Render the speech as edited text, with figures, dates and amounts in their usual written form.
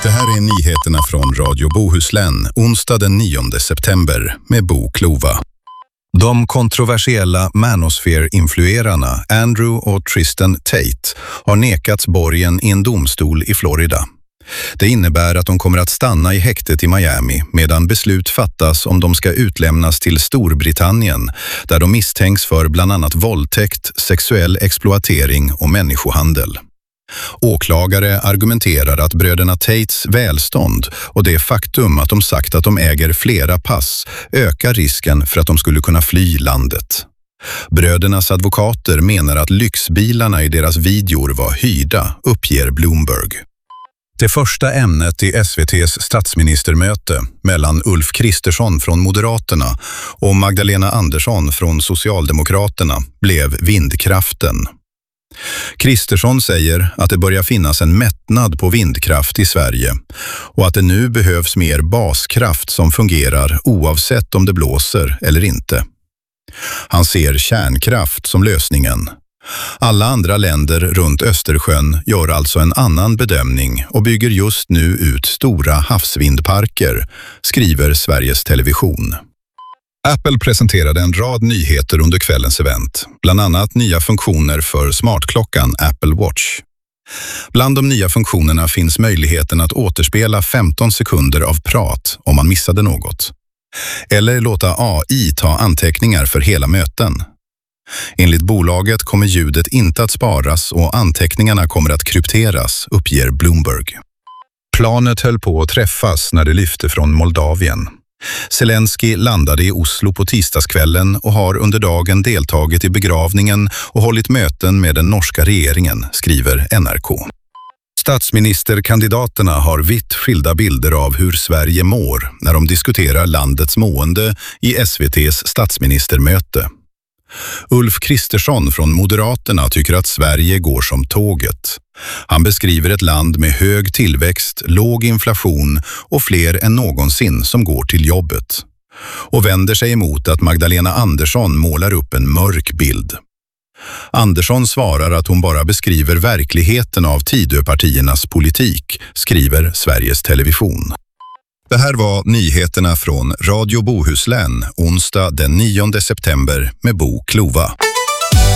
Det här är nyheterna från Radio Bohuslän, onsdag den 9 september med Bo Klova. De kontroversiella Manosphere-influerarna Andrew och Tristan Tate har nekats borgen i en domstol i Florida. Det innebär att de kommer att stanna i häktet i Miami medan beslut fattas om de ska utlämnas till Storbritannien där de misstänks för bland annat våldtäkt, sexuell exploatering och människohandel. Åklagare argumenterar att bröderna Tates välstånd och det faktum att de sagt att de äger flera pass ökar risken för att de skulle kunna fly landet. Brödernas advokater menar att lyxbilarna i deras videor var hyrda, uppger Bloomberg. Det första ämnet i SVT:s statsministermöte mellan Ulf Kristersson från Moderaterna och Magdalena Andersson från Socialdemokraterna blev vindkraften. Kristersson säger att det börjar finnas en mättnad på vindkraft i Sverige och att det nu behövs mer baskraft som fungerar oavsett om det blåser eller inte. Han ser kärnkraft som lösningen. Alla andra länder runt Östersjön gör alltså en annan bedömning och bygger just nu ut stora havsvindparker, skriver Sveriges Television. Apple presenterade en rad nyheter under kvällens event, bland annat nya funktioner för smartklockan Apple Watch. Bland de nya funktionerna finns möjligheten att återspela 15 sekunder av prat om man missade något. Eller låta AI ta anteckningar för hela möten. Enligt bolaget kommer ljudet inte att sparas och anteckningarna kommer att krypteras, uppger Bloomberg. Planet höll på att träffas när det lyfte från Moldavien. Zelensky landade i Oslo på tisdagskvällen och har under dagen deltagit i begravningen och hållit möten med den norska regeringen, skriver NRK. Statsministerkandidaterna har vitt skilda bilder av hur Sverige mår när de diskuterar landets mående i SVT:s statsministermöte. Ulf Kristersson från Moderaterna tycker att Sverige går som tåget. Han beskriver ett land med hög tillväxt, låg inflation och fler än någonsin som går till jobbet. Och vänder sig emot att Magdalena Andersson målar upp en mörk bild. Andersson svarar att hon bara beskriver verkligheten av Tidöpartiernas politik, skriver Sveriges Television. Det här var nyheterna från Radio Bohuslän, onsdag den 9 september med Bo Klova.